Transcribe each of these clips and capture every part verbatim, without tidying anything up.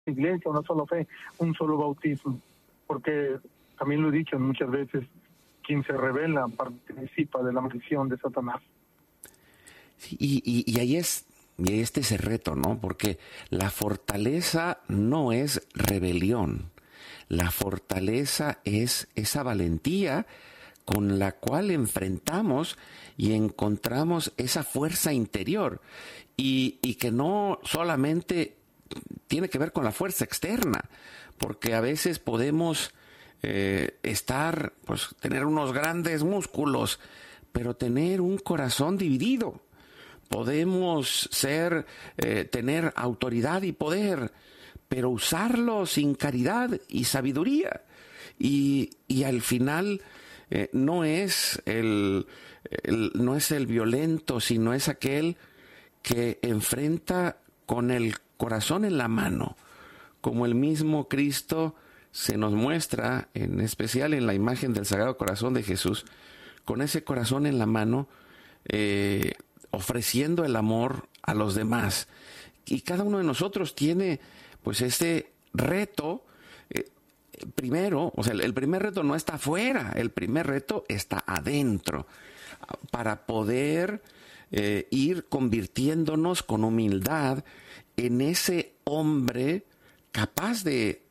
iglesia, una sola fe, un solo bautismo, porque también lo he dicho muchas veces, quien se revela participa de la maldición de Satanás. Sí, y, y, y ahí es, y este es el reto, ¿no? Porque la fortaleza no es rebelión, la fortaleza es esa valentía con la cual enfrentamos y encontramos esa fuerza interior, y, y que no solamente tiene que ver con la fuerza externa, porque a veces podemos eh, estar, pues tener unos grandes músculos, pero tener un corazón dividido. Podemos ser, eh, tener autoridad y poder, pero usarlo sin caridad y sabiduría. Y, y al final eh, no es el, el, no es el violento, sino es aquel que enfrenta con el corazón en la mano, como el mismo Cristo se nos muestra, en especial en la imagen del Sagrado Corazón de Jesús, con ese corazón en la mano, eh, ofreciendo el amor a los demás. Y cada uno de nosotros tiene pues este reto. Eh, primero, o sea, el primer reto no está afuera, el primer reto está adentro, para poder eh, ir convirtiéndonos con humildad en ese hombre capaz de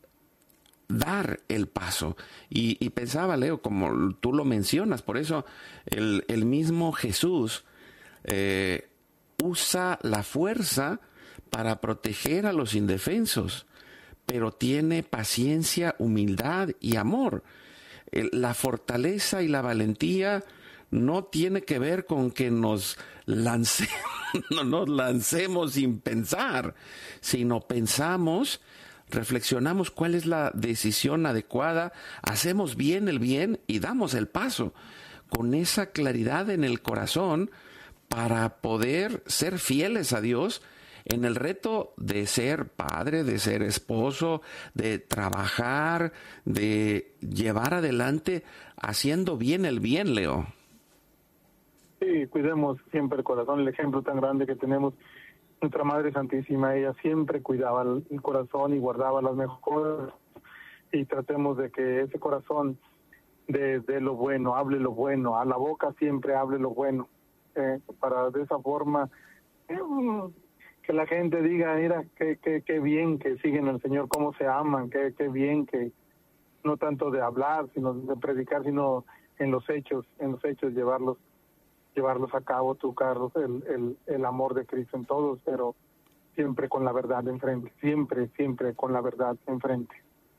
dar el paso. Y, y pensaba, Leo, como tú lo mencionas, por eso el, el mismo Jesús eh, usa la fuerza para proteger a los indefensos, pero tiene paciencia, humildad y amor. El, la fortaleza y la valentía no tiene que ver con que nos lance, no nos lancemos sin pensar, sino pensamos, reflexionamos cuál es la decisión adecuada, hacemos bien el bien y damos el paso con esa claridad en el corazón para poder ser fieles a Dios en el reto de ser padre, de ser esposo, de trabajar, de llevar adelante haciendo bien el bien, Leo. Sí, cuidemos siempre el corazón, el ejemplo tan grande que tenemos. Nuestra Madre Santísima, ella siempre cuidaba el corazón y guardaba las mejores, y tratemos de que ese corazón de, de lo bueno, hable lo bueno, a la boca siempre hable lo bueno, eh, para de esa forma eh, que la gente diga, mira, qué, qué, qué bien que siguen al Señor, cómo se aman, qué, qué bien que no tanto de hablar, sino de predicar, sino en los hechos, en los hechos llevarlos llevarlos a cabo, tú, Carlos, el, el, el amor de Cristo en todos, pero siempre con la verdad enfrente, siempre, siempre con la verdad enfrente.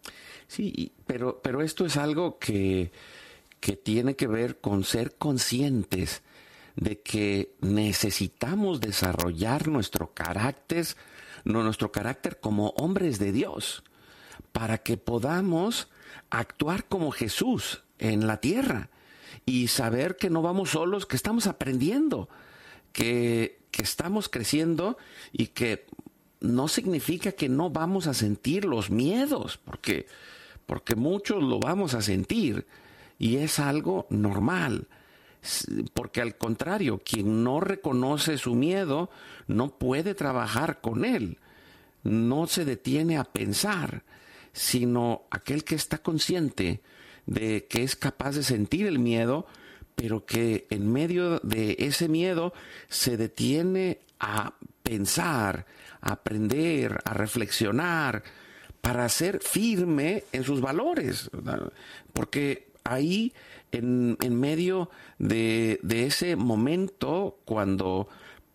Sí, pero, pero esto es algo que, que tiene que ver con ser conscientes de que necesitamos desarrollar nuestro carácter, no, nuestro carácter como hombres de Dios, para que podamos actuar como Jesús en la tierra. Y saber que no vamos solos, que estamos aprendiendo, que, que estamos creciendo, y que no significa que no vamos a sentir los miedos, porque, porque muchos lo vamos a sentir y es algo normal. Porque al contrario, quien no reconoce su miedo no puede trabajar con él, no se detiene a pensar, sino aquel que está consciente de que es capaz de sentir el miedo, pero que en medio de ese miedo se detiene a pensar, a aprender, a reflexionar, para ser firme en sus valores. Porque ahí, en, en medio de, de ese momento, cuando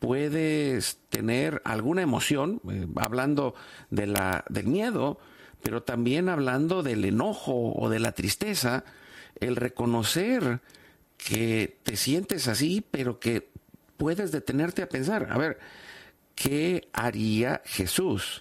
puedes tener alguna emoción, eh, hablando de la, del miedo, pero también hablando del enojo o de la tristeza, el reconocer que te sientes así, pero que puedes detenerte a pensar, a ver, ¿qué haría Jesús?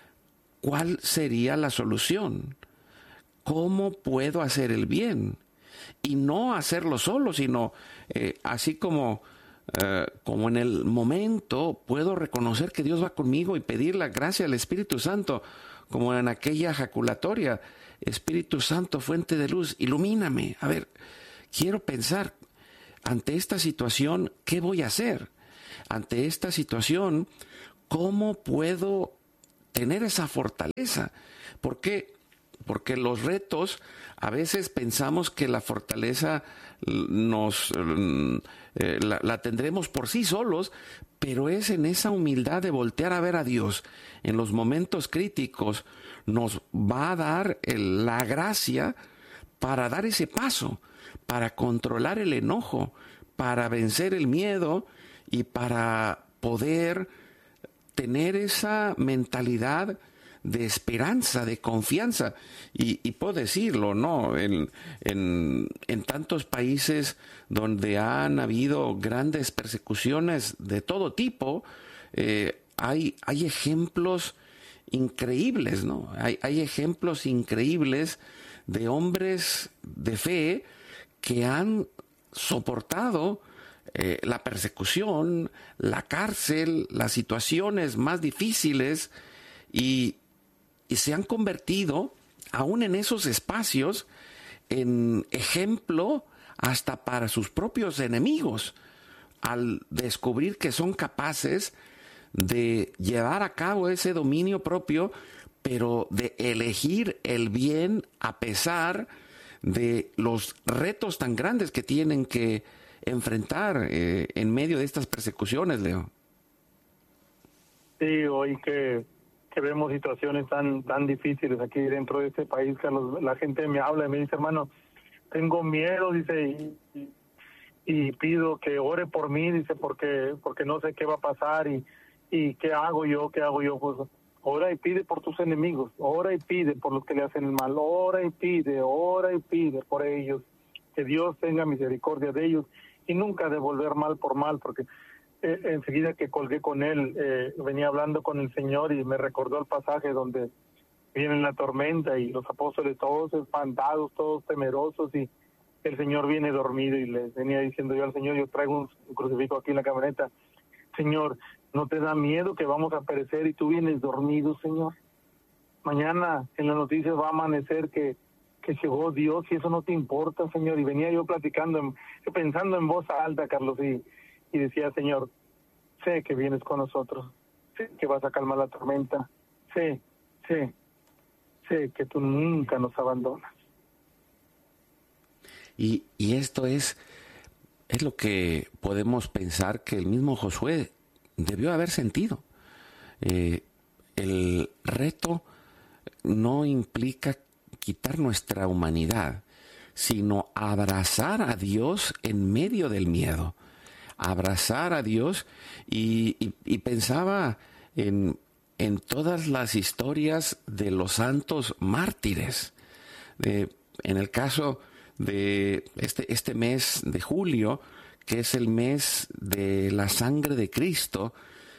¿Cuál sería la solución? ¿Cómo puedo hacer el bien? Y no hacerlo solo, sino eh, así como, eh, como en el momento puedo reconocer que Dios va conmigo y pedir la gracia al Espíritu Santo, como en aquella ejaculatoria: Espíritu Santo, fuente de luz, ilumíname. A ver, quiero pensar, ante esta situación, ¿qué voy a hacer? Ante esta situación, ¿cómo puedo tener esa fortaleza. ¿Por qué? Porque los retos, a veces pensamos que la fortaleza nos eh, la, la tendremos por sí solos, pero es en esa humildad de voltear a ver a Dios en los momentos críticos, nos va a dar el, la gracia para dar ese paso, para controlar el enojo, para vencer el miedo y para poder tener esa mentalidad de esperanza, de confianza. Y, y puedo decirlo, ¿no? En, en, en tantos países donde han habido grandes persecuciones de todo tipo, eh, hay, hay ejemplos increíbles, ¿no? Hay, hay ejemplos increíbles de hombres de fe que han soportado eh, la persecución, la cárcel, las situaciones más difíciles y, y se han convertido, aún en esos espacios, en ejemplo hasta para sus propios enemigos, al descubrir que son capaces de llevar a cabo ese dominio propio, pero de elegir el bien a pesar de los retos tan grandes que tienen que enfrentar eh, en medio de estas persecuciones, Leo. Sí, hoy que, que vemos situaciones tan tan difíciles aquí dentro de este país, Carlos, la gente me habla y me dice, hermano, tengo miedo, dice, y, y, y pido que ore por mí, dice, porque porque no sé qué va a pasar y, y qué hago yo, qué hago yo, pues ora y pide por tus enemigos, ora y pide por los que le hacen el mal, ora y pide, ora y pide por ellos, que Dios tenga misericordia de ellos y nunca devolver mal por mal, porque eh, enseguida que colgué con él, eh, venía hablando con el Señor y me recordó el pasaje donde viene la tormenta y los apóstoles todos espantados, todos temerosos, y el Señor viene dormido y les venía diciendo yo al Señor, yo traigo un crucifijo aquí en la camioneta, Señor, ¿no te da miedo que vamos a perecer y tú vienes dormido, Señor? Mañana en las noticias va a amanecer que, que llegó Dios y eso no te importa, Señor. Y venía yo platicando, en, pensando en voz alta, Carlos, y, y decía, Señor, sé que vienes con nosotros, sé que vas a calmar la tormenta, sé, sé, sé que tú nunca nos abandonas. Y, y esto es, es lo que podemos pensar que el mismo Josué debió haber sentido. Eh, el reto no implica quitar nuestra humanidad, sino abrazar a Dios en medio del miedo. Abrazar a Dios y, y, y pensaba en, en todas las historias de los santos mártires. Eh, en el caso de este, este mes de julio, que es el mes de la sangre de Cristo,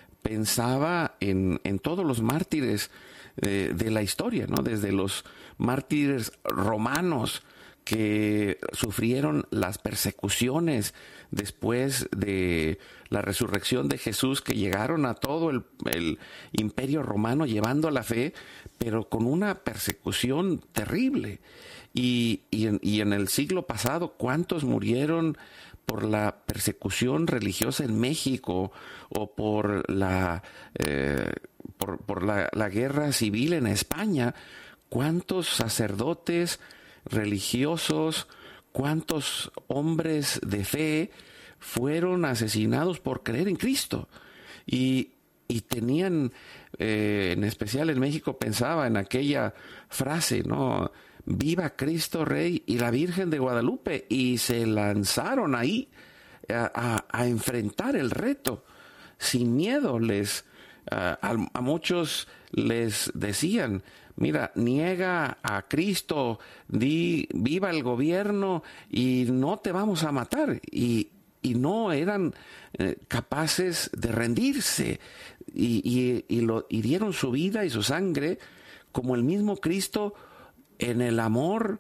pensaba en, en todos los mártires de, de la historia, ¿no? Desde los mártires romanos que sufrieron las persecuciones después de la resurrección de Jesús, que llegaron a todo el, el imperio romano llevando la fe, pero con una persecución terrible. Y, y, en, y en el siglo pasado, ¿cuántos murieron por la persecución religiosa en México o por la eh, por, por la, la guerra civil en España? ¿Cuántos sacerdotes religiosos, cuántos hombres de fe fueron asesinados por creer en Cristo? Y, y tenían, eh, en especial en México, pensaba en aquella frase, ¿no? Viva Cristo Rey y la Virgen de Guadalupe, y se lanzaron ahí a, a, a enfrentar el reto sin miedo. Les a, a muchos les decían, mira, niega a Cristo, di viva el gobierno y no te vamos a matar, y, y no eran eh, capaces de rendirse y, y, y, lo, y dieron su vida y su sangre como el mismo Cristo, en el amor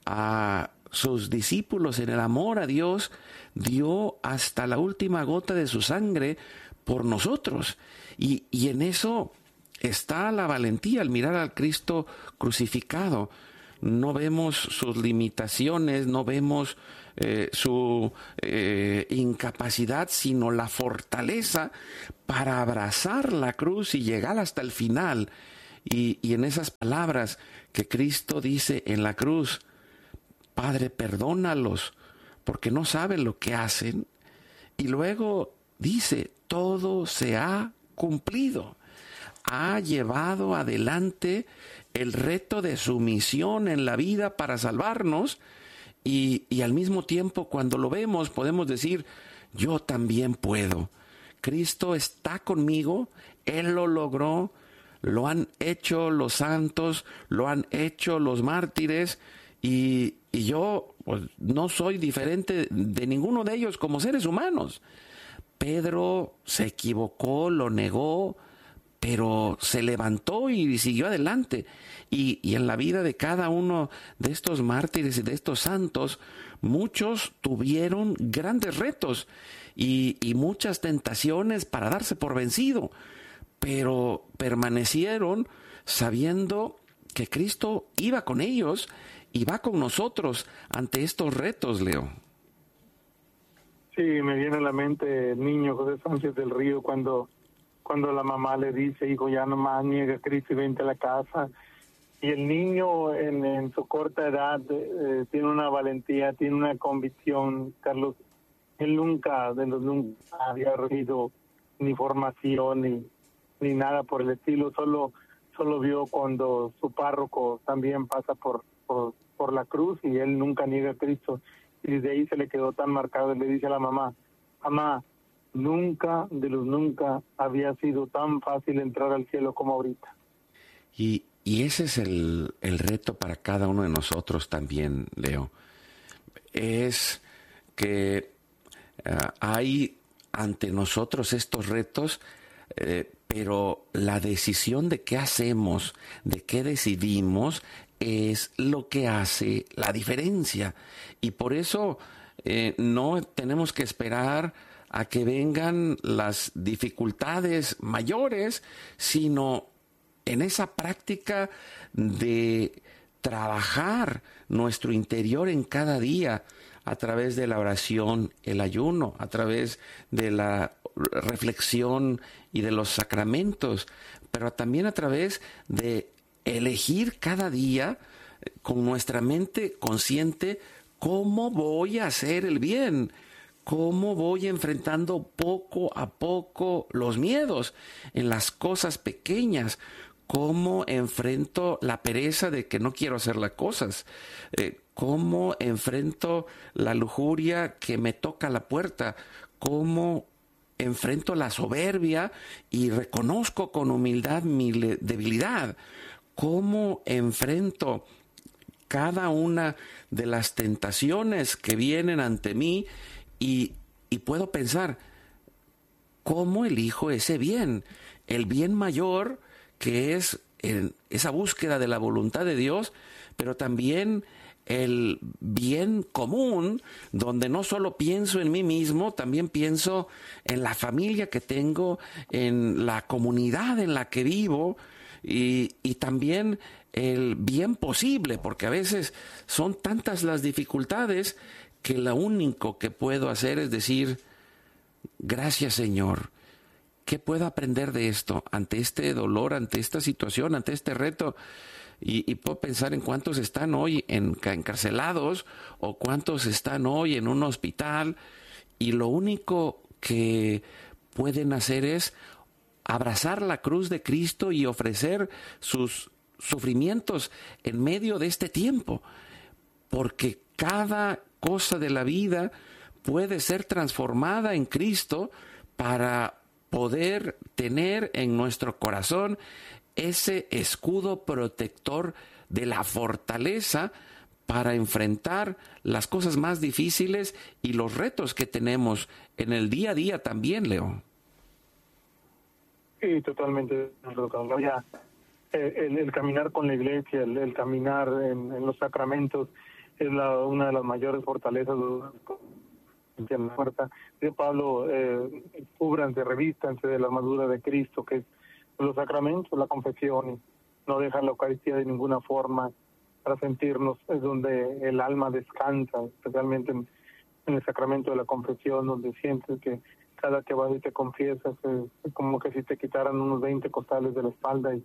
a sus discípulos, en el amor a Dios, dio hasta la última gota de su sangre por nosotros. Y, y en eso está la valentía, al mirar al Cristo crucificado. No vemos sus limitaciones, no vemos eh, su eh, incapacidad, sino la fortaleza para abrazar la cruz y llegar hasta el final. Y, y en esas palabras que Cristo dice en la cruz, Padre, perdónalos, porque no saben lo que hacen. Y luego dice, todo se ha cumplido. Ha llevado adelante el reto de su misión en la vida para salvarnos. Y, y al mismo tiempo, cuando lo vemos, podemos decir, yo también puedo. Cristo está conmigo, Él lo logró, lo han hecho los santos, lo han hecho los mártires, y, y yo pues, no soy diferente de ninguno de ellos como seres humanos. Pedro se equivocó, lo negó, pero se levantó y siguió adelante. Y, y en la vida de cada uno de estos mártires y de estos santos, muchos tuvieron grandes retos y, y muchas tentaciones para darse por vencido, pero permanecieron sabiendo que Cristo iba con ellos y va con nosotros ante estos retos, Leo. Sí, me viene a la mente el niño José Sánchez del Río cuando, cuando la mamá le dice, hijo, ya nomás niega a Cristo y vente a la casa. Y el niño en, en su corta edad eh, tiene una valentía, tiene una convicción, Carlos. Él nunca, de los nunca había recibido ni formación ni, ni nada por el estilo, solo solo vio cuando su párroco también pasa por, por, por la cruz y él nunca niega a Cristo. Y desde ahí se le quedó tan marcado y le dice a la mamá, mamá, nunca de los nunca había sido tan fácil entrar al cielo como ahorita. Y, y ese es el, el reto para cada uno de nosotros también, Leo. Es que uh, hay ante nosotros estos retos, eh, pero la decisión de qué hacemos, de qué decidimos, es lo que hace la diferencia. Y por eso eh, no tenemos que esperar a que vengan las dificultades mayores, sino en esa práctica de trabajar nuestro interior en cada día a través de la oración, el ayuno, a través de la reflexión y de los sacramentos, pero también a través de elegir cada día con nuestra mente consciente cómo voy a hacer el bien, cómo voy enfrentando poco a poco los miedos en las cosas pequeñas, cómo enfrento la pereza de que no quiero hacer las cosas, eh, cómo enfrento la lujuria que me toca la puerta, cómo enfrento la soberbia y reconozco con humildad mi debilidad, cómo enfrento cada una de las tentaciones que vienen ante mí y, y puedo pensar, ¿cómo elijo ese bien? El bien mayor que es en esa búsqueda de la voluntad de Dios, pero también el bien común, donde no solo pienso en mí mismo, también pienso en la familia que tengo, en la comunidad en la que vivo, y, y también el bien posible, porque a veces son tantas las dificultades que lo único que puedo hacer es decir, gracias Señor, ¿qué puedo aprender de esto? Ante este dolor, ante esta situación, ante este reto. Y, y puedo pensar en cuántos están hoy en, encarcelados o cuántos están hoy en un hospital, y lo único que pueden hacer es abrazar la cruz de Cristo y ofrecer sus sufrimientos en medio de este tiempo, porque cada cosa de la vida puede ser transformada en Cristo para poder tener en nuestro corazón ese escudo protector de la fortaleza para enfrentar las cosas más difíciles y los retos que tenemos en el día a día también, Leo. Sí, totalmente. Ya, el, el caminar con la iglesia, el, el caminar en, en los sacramentos es la, una de las mayores fortalezas de la puerta. De Pablo, eh, cúbranse, revístanse de la armadura de Cristo, que es los sacramentos, la confesión, no dejar la Eucaristía de ninguna forma para sentirnos, es donde el alma descansa, especialmente en, en el sacramento de la confesión, donde sientes que cada que vas y te confiesas es como que si te quitaran unos veinte costales de la espalda y,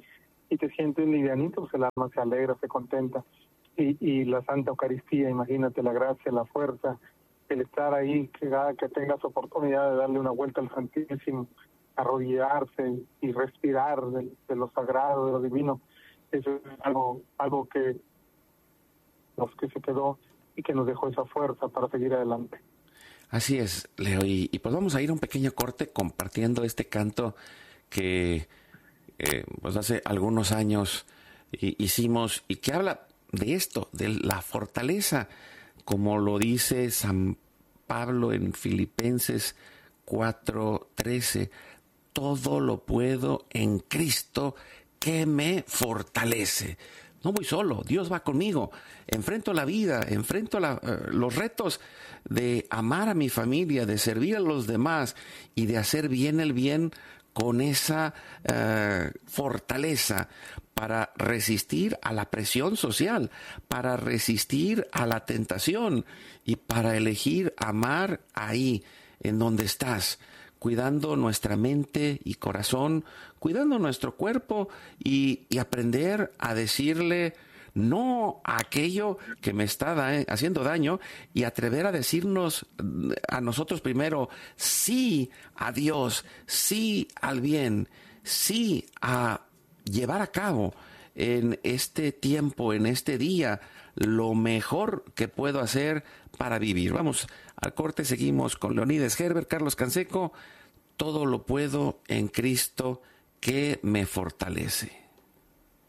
y te sientes livianito, pues el alma se alegra, se contenta. Y, y la Santa Eucaristía, imagínate la gracia, la fuerza, el estar ahí, que, que tengas oportunidad de darle una vuelta al Santísimo, arrodillarse y respirar de, de lo sagrado, de lo divino. Eso es algo, algo que nos que se quedó y que nos dejó esa fuerza para seguir adelante. Así es, Leo, y, y pues vamos a ir a un pequeño corte compartiendo este canto que eh, pues hace algunos años hicimos y que habla de esto, de la fortaleza, como lo dice San Pablo en Filipenses cuatro trece, todo lo puedo en Cristo que me fortalece. No voy solo, Dios va conmigo. Enfrento la vida, enfrento la, uh, los retos de amar a mi familia, de servir a los demás y de hacer bien el bien con esa uh, fortaleza para resistir a la presión social, para resistir a la tentación y para elegir amar ahí, en donde estás, cuidando nuestra mente y corazón, cuidando nuestro cuerpo y, y aprender a decirle no a aquello que me está da- haciendo daño y atrever a decirnos a nosotros primero sí a Dios, sí al bien, sí a llevar a cabo en este tiempo, en este día, lo mejor que puedo hacer para vivir. Vamos al corte, seguimos con Leonides Herbert, Carlos Canseco. Todo lo puedo en Cristo que me fortalece.